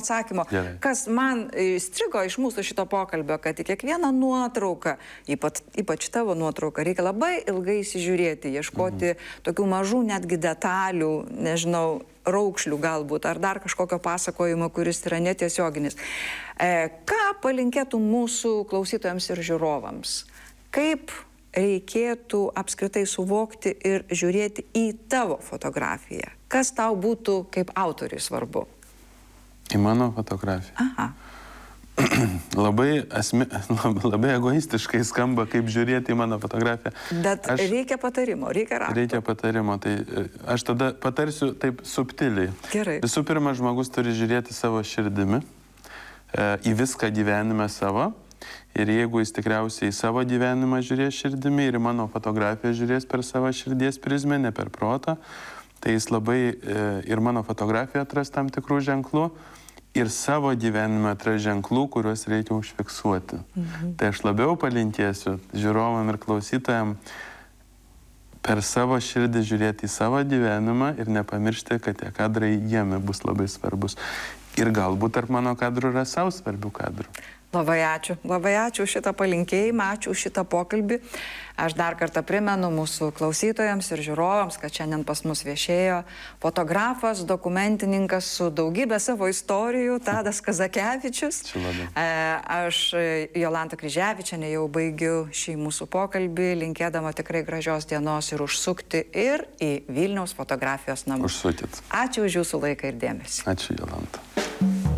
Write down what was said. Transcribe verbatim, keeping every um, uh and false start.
pasakymo. Gerai. Kas man įstrigo iš mūsų šito pokalbio, kad į kiekvieną nuotrauką, ypač, ypač tavo nuotrauką, reikia labai ilgai įsižiūrėti, ieškoti mhm. tokių mažų netgi detalių, nežinau, raukšlių galbūt, ar dar kažkokio pasakojimo, kuris yra netiesioginis. E, ką palinkėtų mūsų klausytojams ir žiūrovams? Kaip reikėtų apskritai suvokti ir žiūrėti į tavo fotografiją? Kas tau būtų kaip autoriui svarbu? Į mano fotografiją? Aha. Labai, asme, labai egoistiškai skamba, kaip žiūrėti į mano fotografiją. Bet aš, reikia patarimo, reikia rakto. Reikia patarimo, tai aš tada patarsiu taip subtiliai. Gerai. Visų pirma, žmogus turi žiūrėti savo širdimi, į viską gyvenime savo. Ir jeigu jis tikriausiai į savo gyvenimą žiūrės širdimi ir į mano fotografiją žiūrės per savo širdies prizmę, ne per protą, tai jis labai ir mano fotografiją atras tam tikrų ženklų, ir savo gyvenime atras ženklų, kuriuos reikia užfiksuoti. Mhm. Tai aš labiau palinkėsiu žiūrovam ir klausytojam per savo širdį žiūrėti į savo gyvenimą ir nepamiršti, kad tie kadrai jame bus labai svarbus. Ir galbūt tarp mano kadrų yra savo svarbių kadrų. Labai ačiū. Labai ačiū už šitą palinkėjimą, ačiū už šitą pokalbį. Aš dar kartą primenu mūsų klausytojams ir žiūrovams, kad šiandien pas mus viešėjo fotografas, dokumentininkas su daugybė savo istorijų, Tadas Kazakevičius. Aš, Jolanta Kryževičienė, jau baigiu šį mūsų pokalbį, linkėdama tikrai gražios dienos ir užsukti ir į Vilniaus fotografijos namus. Užsukit. Ačiū už jūsų laiką ir dėmesį. Ačiū, Jolanta.